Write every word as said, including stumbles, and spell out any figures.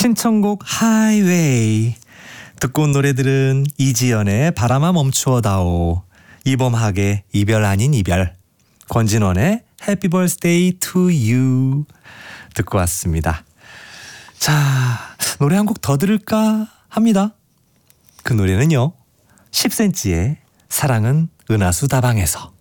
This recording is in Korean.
신청곡 하이웨이 듣고 온 노래들은 이지연의 바람아 멈추어다오, 이범학의 이별 아닌 이별, 권진원의 Happy Birthday to You 듣고 왔습니다. 자, 노래 한 곡 더 들을까 합니다. 그 노래는요, 십 센치의 사랑은 은하수 다방에서.